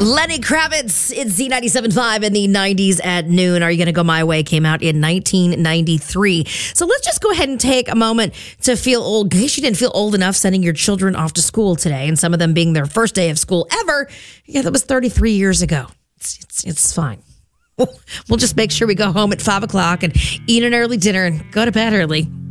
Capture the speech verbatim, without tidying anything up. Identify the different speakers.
Speaker 1: Lenny Kravitz, it's Z ninety-seven point five in the nineties at noon. Are You Gonna Go My Way came out in nineteen ninety-three. So let's just go ahead and take a moment to feel old, in case you didn't feel old enough sending your children off to school today, and some of them being their first day of school ever. Yeah, that was thirty-three years ago. It's, it's, it's fine. We'll just make sure we go home at five o'clock and eat an early dinner and go to bed early.